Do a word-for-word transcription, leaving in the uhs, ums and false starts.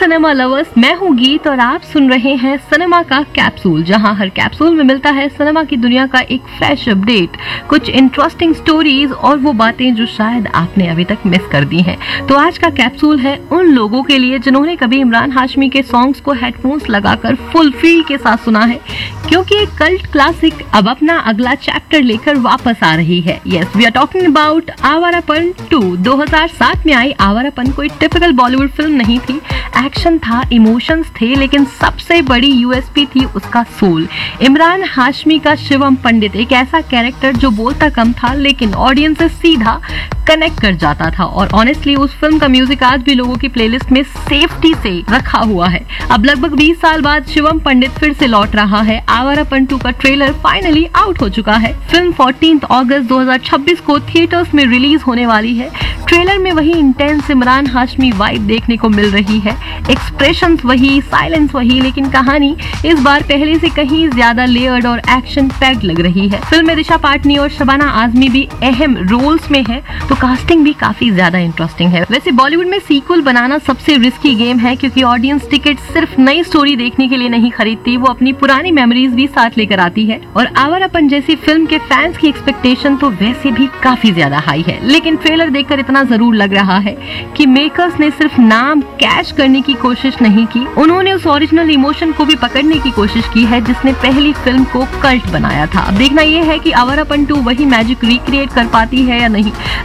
Cinema lovers, मैं हूँ गीत और आप सुन रहे हैं सिनेमा का कैप्सूल, जहां हर कैप्सूल में मिलता है सिनेमा की दुनिया का एक फ्रेश अपडेट, कुछ इंटरेस्टिंग स्टोरीज और वो बातें जो शायद आपने अभी तक मिस कर दी हैं। तो आज का कैप्सूल है उन लोगों के लिए जिन्होंने कभी इमरान हाशमी के सॉन्ग्स को हेडफोन्स लगाकर फुल फील के साथ सुना है, क्योंकि एक कल्ट क्लासिक अब अपना अगला चैप्टर लेकर वापस आ रही है। Yes, we are talking about Awarapan to. दो हज़ार सात में आई आवारापन कोई टिपिकल बॉलीवुड फिल्म नहीं थी। एक्शन था, इमोशंस थे, लेकिन सबसे बड़ी यूएसपी थी उसका सोल। इमरान हाशमी का शिवम पंडित एक ऐसा कैरेक्टर जो बोलता कम था लेकिन ऑडियंस से सीधा कनेक्ट कर जाता था। और ऑनेस्टली उस फिल्म का म्यूजिक आज भी लोगों की प्लेलिस्ट में सेफ्टी से रखा हुआ है। अब लगभग बीस साल बाद शिवम पंडित फिर से लौट रहा है। आवारापन टू का ट्रेलर फाइनली आउट हो चुका है। फिल्म चौदह अगस्त दो हज़ार छब्बीस को थिएटर्स में रिलीज होने वाली है। ट्रेलर में वही इंटेंस इमरान हाशमी वाइब देखने को मिल रही है, एक्सप्रेशंस वही, साइलेंस वही, लेकिन कहानी इस बार पहले से कहीं ज्यादा लेयर्ड और एक्शन पैक्ड लग रही है। फिल्म में दिशा पाटनी और शबाना आजमी भी अहम रोल्स में है, तो कास्टिंग भी काफी ज्यादा इंटरेस्टिंग है। वैसे बॉलीवुड में सीक्वल बनाना सबसे रिस्की गेम है, क्योंकि ऑडियंस टिकट सिर्फ नई स्टोरी देखने के लिए नहीं खरीदती, वो अपनी पुरानी मेमोरीज भी साथ लेकर आती है। और आवारापन जैसी फिल्म के फैंस की एक्सपेक्टेशन तो वैसे भी काफी ज्यादा हाई है, लेकिन ट्रेलर देखकर इतना जरूर लग रहा है कि मेकर्स ने सिर्फ नाम कैच करने की कोशिश नहीं की, उन्होंने उस ओरिजिनल इमोशन को भी पकड़ने की कोशिश की है जिसने पहली फिल्म को कल्ट बनाया था। अब देखना यह है कि आवारापन टू वही मैजिक रिक्रिएट कर पाती है या नहीं।